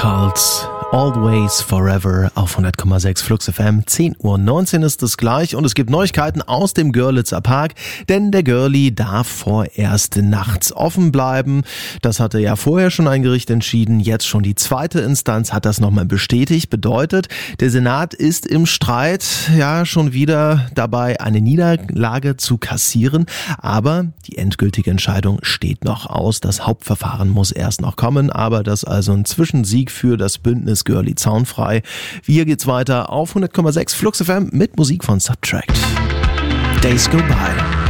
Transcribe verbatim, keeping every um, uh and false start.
Cults, Always Forever auf hundert Komma sechs Flux F M. zehn Uhr neunzehn ist es gleich und es gibt Neuigkeiten aus dem Görlitzer Park, denn der Girlie darf vorerst nachts offen bleiben. Das hatte ja vorher schon ein Gericht entschieden, jetzt schon die zweite Instanz hat das nochmal bestätigt. Bedeutet, der Senat ist im Streit ja schon wieder dabei, eine Niederlage zu kassieren, aber die endgültige Entscheidung steht noch aus. Das Hauptverfahren muss erst noch kommen, aber das also ein Zwischensieg für das Bündnis Girlie zaunfrei. Hier geht's weiter auf hundert Komma sechs Flux F M mit Musik von Subtract. Days Go By.